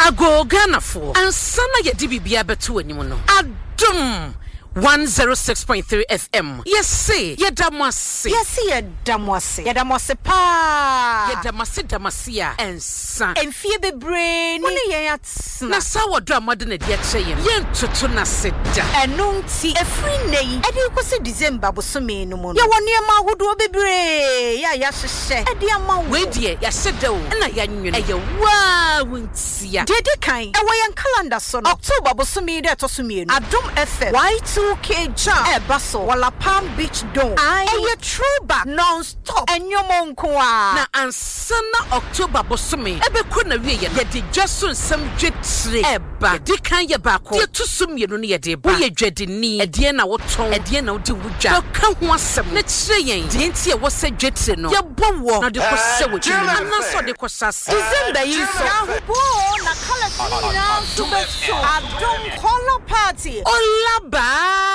Ago Ganafo ansana yɛde bibia beto anim no. Adom 106.3 FM. Yes, say, Yedamase. Yes, Yedamase. Yedamase pa. Yedamase damasia and son. And fear be brain. When yet na sawa drama de dia cheyem. Yen tutu na seda. And nunti a free nay. And you could say December was so mean no more. Ya one year ma who do be brave. Ya she. And dear ma wait ye, ya said do. And I yan you. Wow, won't see ya. Did the kind. A way and calendar son. October was so me that was me. Adom FM. Y2K jam. Basso. Walla Palm Beach Dome. I true back non-stop. And your monkwa. Na ansana October bosumi. Ebe kuna wiye. Yedi jasun some jetri. Eba. Yedi kan ye bako. Ye tusum ye no ni yedi ba. Ye jedi ni. Ediye na woton. Ediye na odi wuja. Doka huasem. Ne chire yen. Dienti ye wase jetri no. Ye bowo. Na de ko se wuji. Anaso de ko sase. December yiso. Yahubo na kala sina subeso. Adom color party. Olaba.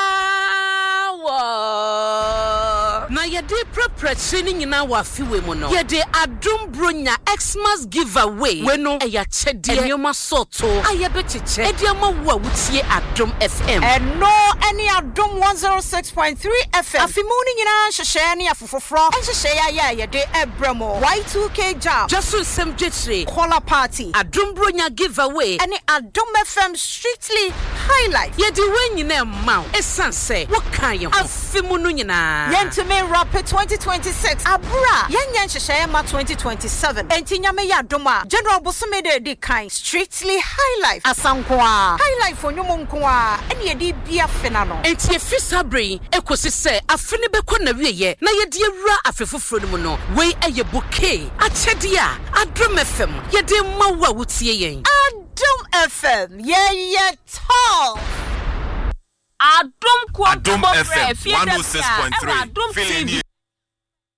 Na yede prepare nyina wa fiwe mu no yede Adom Bronya Xmas giveaway we no eya chede enyoma soto ayebetiche ediama wo wutie Adom FM and no any Adom 106.3 FM afimuni nyina hwehwe ne afofofro hwehwe ya yede ebramo Y2K jam jasu sem jetri color party Adom Bronya giveaway and Adom FM strictly highlight yede we nyina ma esanse wo kan ye ho afimunu nyina yentime Rapid 2026 abra yenyen hwehwe ma 2027 entinyame ya doma General Bosomede de kind strictly highlight asankoa highlight for nyomonkoa ene yedi bia fena no enti efisabre ekosi se afene beko na wieye na yedi awura afefoforo mu no we eye bouquet achede a Adom FM yedi mawa wutie yen Adom FM ye tall Adom FM 106.3 feeling